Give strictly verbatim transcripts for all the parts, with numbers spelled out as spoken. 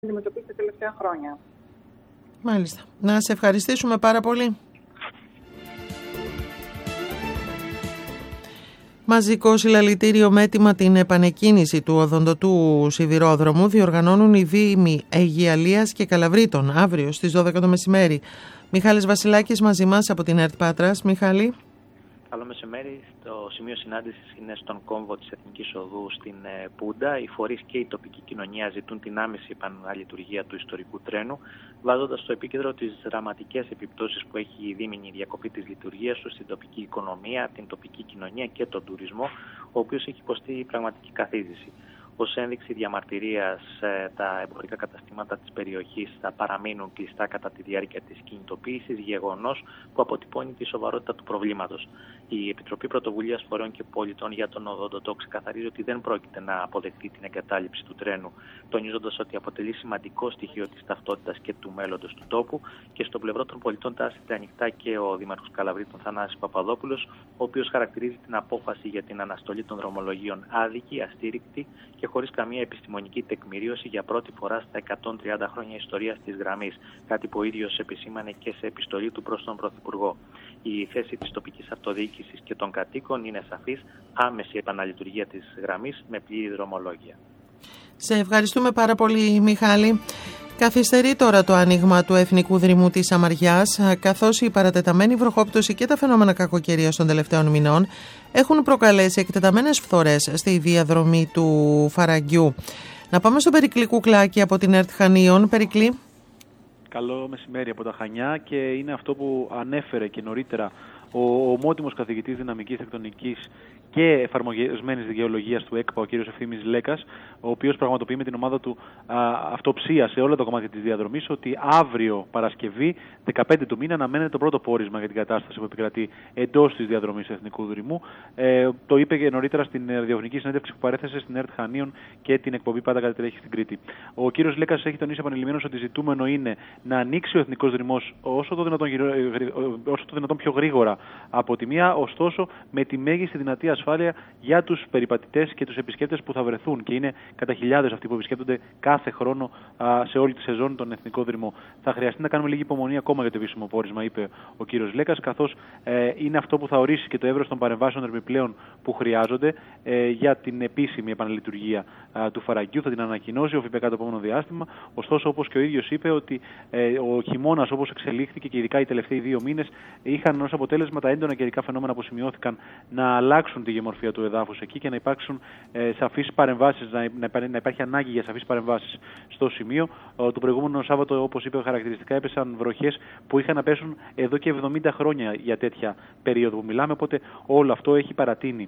αντιμετωπίσει τα τελευταία χρόνια. Μάλιστα. Να σε ευχαριστήσουμε πάρα πολύ. Μαζικό συλλαλητήριο με έτοιμα την επανεκκίνηση του οδοντοτού σιδηρόδρομου διοργανώνουν οι Δήμοι Αιγιαλίας και Καλαβρίτων αύριο στις δώδεκα το μεσημέρι. Μιχάλης Βασιλάκης μαζί μας από την ΕΡΤ Πάτρας. Μιχάλη. Καλό μεσημέρι. Το σημείο συνάντησης είναι στον κόμβο της Εθνικής Οδού στην Πούντα. Οι φορείς και η τοπική κοινωνία ζητούν την άμεση επαναλειτουργία του ιστορικού τρένου, βάζοντας στο επίκεντρο τις δραματικές επιπτώσεις που έχει η δίμηνη διακοπή της λειτουργίας του στην τοπική οικονομία, την τοπική κοινωνία και τον τουρισμό, ο οποίος έχει υποστεί πραγματική καθίζηση. Ως ένδειξη διαμαρτυρίας, τα εμπορικά καταστήματα της περιοχής θα παραμείνουν κλειστά κατά τη διάρκεια της κινητοποίησης, γεγονός που αποτυπώνει τη σοβαρότητα του προβλήματος. Η Επιτροπή Πρωτοβουλίας Φορέων και Πολιτών για τον οδοντοτό ξεκαθαρίζει ότι δεν πρόκειται να αποδεχτεί την εγκατάλειψη του τρένου, τονίζοντας ότι αποτελεί σημαντικό στοιχείο της ταυτότητας και του μέλλοντος του τόπου. Και στο πλευρό των πολιτών τάσσεται ανοιχτά και ο Δήμαρχος Καλαβρίτων Θανάσης Παπαδόπουλος, ο οποίος χαρακτηρίζει την απόφαση για την αναστολή των δρομολογίων άδικη, αστήρικτη και χωρίς καμία επιστημονική τεκμηρίωση για πρώτη φορά στα εκατόν τριάντα χρόνια ιστορίας της γραμμής, κάτι που ο ίδιος επισήμανε και σε επιστολή του προς τον Πρωθυπουργό. Η θέση της τοπικής αυτοδιοίκησης και των κατοίκων είναι σαφής: άμεση επαναλειτουργία της γραμμής με πλήρη δρομολόγια. Σε ευχαριστούμε πάρα πολύ, Μιχάλη. Καθυστερεί τώρα το άνοιγμα του Εθνικού Δρυμού της Σαμαριάς, καθώς η παρατεταμένη βροχόπτωση και τα φαινόμενα κακοκαιρίας των τελευταίων μηνών έχουν προκαλέσει εκτεταμένες φθορές στη διαδρομή του Φαραγγιού. Να πάμε στον Περικλή Κουκλάκη από την ΕΡΤ Χανίων. Περικλή. Καλό μεσημέρι από τα Χανιά, και είναι αυτό που ανέφερε και νωρίτερα ο ομότιμος καθηγητής δυναμικής τεκτονικής και εφαρμοσμένης δικαιολογίας του ΕΚΠΑ, ο κ. Ευθύμης Λέκας, ο οποίος πραγματοποιεί με την ομάδα του α, αυτοψία σε όλα τα κομμάτια της διαδρομής, ότι αύριο Παρασκευή, δεκαπέντε του μήνα, αναμένεται το πρώτο πόρισμα για την κατάσταση που επικρατεί εντός της διαδρομής του Εθνικού Δρυμού. Ε, το είπε και νωρίτερα στην ραδιοφωνική συνέντευξη που παρέθεσε στην ΕΡΤ Χανίων και την εκπομπή Πάντα Κάτι Τρέχει στην Κρήτη. Ο κ. Λέκας έχει τονίσει επανειλημμένως ότι ζητούμενο είναι να ανοίξει ο Εθνικός Δρυμός όσο το δυνατόν, όσο το δυνατόν πιο γρήγορα από τη μία, ωστόσο με τη μέγιστη δυνατή ασφάλεια για τους περιπατητές και τους επισκέπτες που θα βρεθούν, και είναι κατά χιλιάδες αυτοί που επισκέπτονται κάθε χρόνο α, σε όλη τη σεζόν τον Εθνικό Δρυμό. Θα χρειαστεί να κάνουμε λίγη υπομονή ακόμα για το επίσημο πόρισμα, είπε ο κύριος Λέκας, καθώς ε, είναι αυτό που θα ορίσει και το εύρος των παρεμβάσεων επιπλέον που χρειάζονται ε, για την επίσημη επαναλειτουργία α, του Φαραγγιού. Θα την ανακοινώσει ο ΦΠΚ το επόμενο διάστημα. Ωστόσο, όπως και ο ίδιος είπε, ότι ε, ο χειμώνας, όπως εξελίχθηκε και ειδικά οι τελευταίοι δύο μήνες, είχαν ως αποτέλεσμα τα έντονα καιρικά φαινόμενα που σημειώθηκαν να αλλάξουν τη γεωμορφία του εδάφους εκεί και να υπάρξουν ε, σαφείς παρεμβάσεις, να, να, να υπάρχει ανάγκη για σαφείς παρεμβάσεις στο σημείο. Το προηγούμενο Σάββατο, όπως είπε χαρακτηριστικά, έπεσαν βροχές που είχαν να πέσουν εδώ και εβδομήντα χρόνια για τέτοια περίοδο που μιλάμε, οπότε όλο αυτό έχει παρατείνει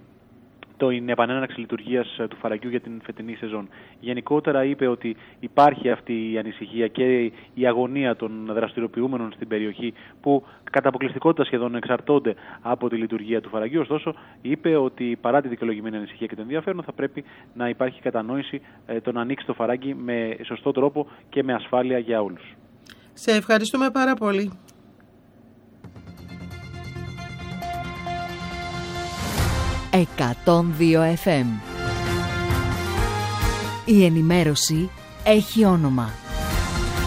την επανέναρξη λειτουργίας του Φαραγγιού για την φετινή σεζόν. Γενικότερα είπε ότι υπάρχει αυτή η ανησυχία και η αγωνία των δραστηριοποιούμενων στην περιοχή, που κατά αποκλειστικότητα σχεδόν εξαρτώνται από τη λειτουργία του Φαραγγιού. Ωστόσο, είπε ότι παρά τη δικαιολογημένη ανησυχία και το ενδιαφέρον, θα πρέπει να υπάρχει κατανόηση ε, το να ανοίξει το Φαράγγι με σωστό τρόπο και με ασφάλεια για όλους. Σε ευχαριστούμε πάρα πολύ. εκατόν δύο εφ εμ. Η ενημέρωση έχει όνομα.